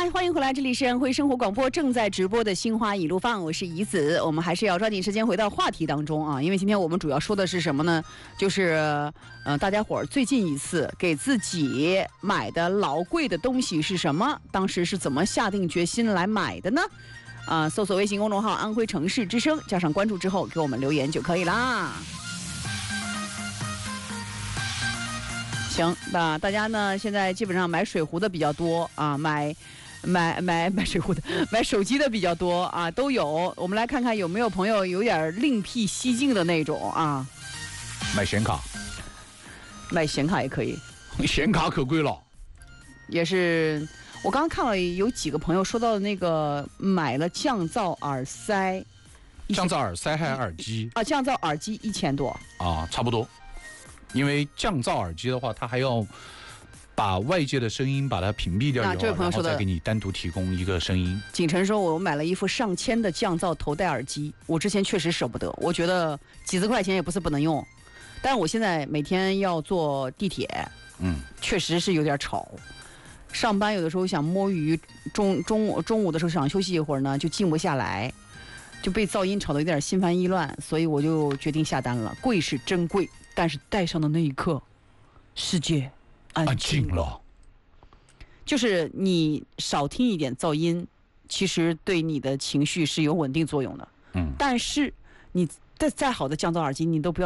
欢迎回来，这里是安徽生活广播正在直播的心花一路放，我是怡子。我们还是要抓紧时间回到话题当中啊，因为今天我们主要说的是什么呢？就是大家伙儿最近一次给自己买的老贵的东西是什么？当时是怎么下定决心来买的呢？搜索微信公众号安徽城市之声，加上关注之后给我们留言就可以啦。行，那大家呢现在基本上买水壶的比较多啊，买水壶的，买手机的比较多啊，都有。我们来看看有没有朋友有点另辟蹊径的那种啊。 买显卡， 买显卡也可以， 显卡可贵了。 也是，我刚刚看了有几个朋友说到的那个买了降噪耳塞， 降噪耳塞还是耳机啊？降噪耳机1000多啊，差不多。因为降噪耳机的话，它还要把外界的声音把它屏蔽掉以后， 这位朋友说的， 然后再给你单独提供一个声音。 景晨说，我买了一副上千的降噪头戴耳机，我之前确实舍不得，我觉得几十块钱也不是不能用，但是我现在每天要坐地铁，确实是有点吵。上班有的时候想摸鱼，中午的时候想休息一会儿呢，就静不下来，就被噪音吵得有点心烦意乱，所以我就决定下单了。贵是真贵，但是戴上的那一刻，世界安静了。就是你少听一点噪音，其实对你的情绪是有稳定作用的。但是你再好的降噪耳机，你都不要